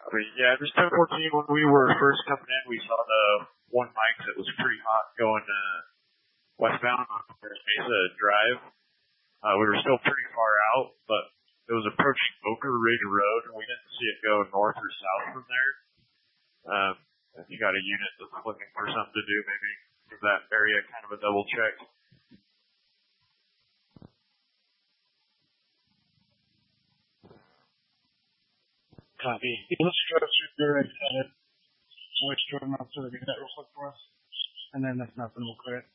I mean, yeah, this 1014, when we were first coming in, we saw the one mic that was pretty hot going westbound on Mesa Drive. We were still pretty far out, but it was approaching Boca Raton Road, and we didn't see it go north or south from there. If you got a unit that's looking for something to do, maybe give that area kind of a double check. Copy. Let's go through there and edit voice driven out so we can get that real quick for us. And then that's nothing, we'll clear it.